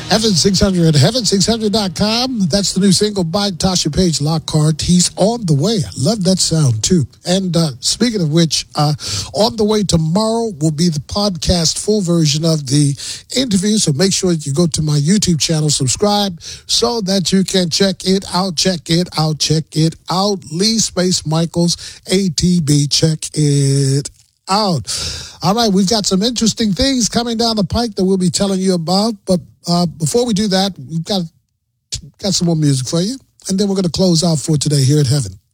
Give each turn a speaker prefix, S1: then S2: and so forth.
S1: Heaven 600 at heaven600.com. That's the new single by Tasha Page Lockhart. He's on the way. I love that sound too. And speaking of which, on the way tomorrow will be the podcast full version of the interview. So make sure you go to my YouTube channel, subscribe so that you can check it out. Lee Space Michaels, ATB. Check it out. All right, we've got some interesting things coming down the pike that we'll be telling you about. But before we do that, we've got some more music for you. And then we're going to close out for today here at Heaven.